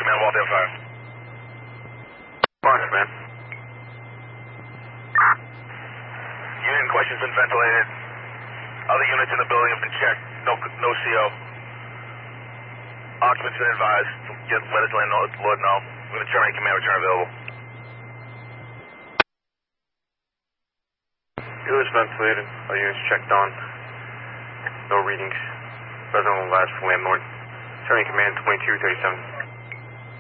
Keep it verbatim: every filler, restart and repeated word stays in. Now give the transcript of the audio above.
Command, Walden fire. Barnes, man. Unit in question's been ventilated. Other units in the building have been checked. No, no C O. Occupants been advised. Get, let us Lord know. We're going to terminate command, return available. Units ventilated. All units checked on. No readings. Present on last for landlord. Turning command twenty-two thirty-seven.